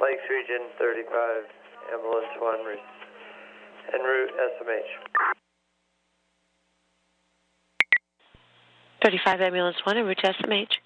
Lakes Region 35, Ambulance 1, en route SMH. 35 Ambulance 1, en route to SMH.